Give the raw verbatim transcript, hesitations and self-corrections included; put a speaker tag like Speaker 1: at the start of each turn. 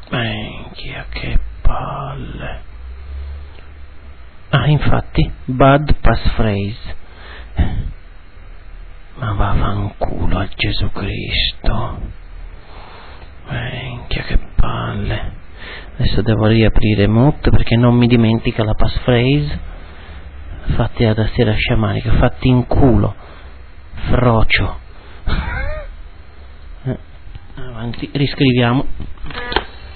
Speaker 1: Minchia, che palle. Ah, infatti, bad passphrase. Ma vaffanculo a Gesù Cristo. Minchia, che palle. Adesso devo riaprire Mood perché non mi dimentica la passphrase. Fatti da tastiera sciamanica, fatti in culo. Frocio. Avanti, riscriviamo.